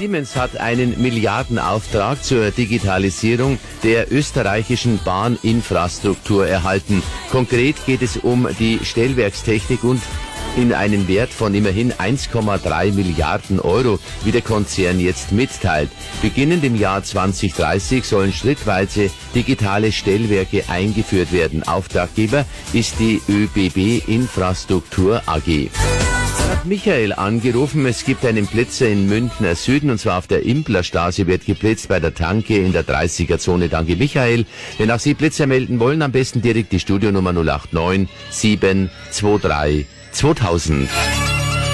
Siemens hat einen Milliardenauftrag zur Digitalisierung der österreichischen Bahninfrastruktur erhalten. Konkret geht es um die Stellwerkstechnik und in einem Wert von immerhin 1,3 Milliarden Euro, wie der Konzern jetzt mitteilt. Beginnend im Jahr 2030 sollen schrittweise digitale Stellwerke eingeführt werden. Auftraggeber ist die ÖBB Infrastruktur AG. Hat Michael angerufen, es gibt einen Blitzer in Münchner Süden und zwar auf der Implerstraße wird geblitzt bei der Tanke in der 30er-Zone. Danke Michael. Wenn auch Sie Blitzer melden wollen, am besten direkt die Studionummer 089 723 2000.